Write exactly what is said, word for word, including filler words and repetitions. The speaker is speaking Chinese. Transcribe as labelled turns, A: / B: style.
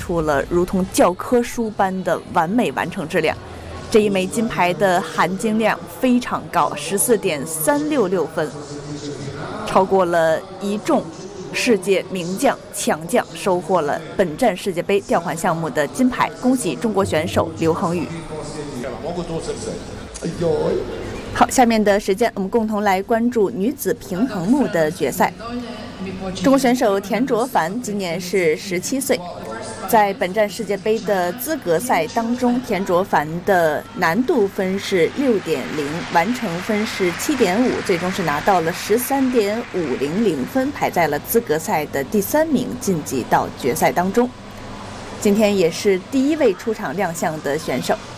A: 出了如同教科书般的完美完成质量。这一枚金牌的含金量非常高，十四点三六六分，超过了一众世界名将强将，收获了本站世界杯吊环项目的金牌。恭喜中国选手刘恒宇！好，下面的时间我们共同来关注女子平衡木的决赛。中国选手田卓凡今年是十七岁。在本站世界杯的资格赛当中，田卓凡的难度分是六点零，完成分是七点五，最终是拿到了十三点五零零分，排在了资格赛的第三名，晋级到决赛当中。今天也是第一位出场亮相的选手。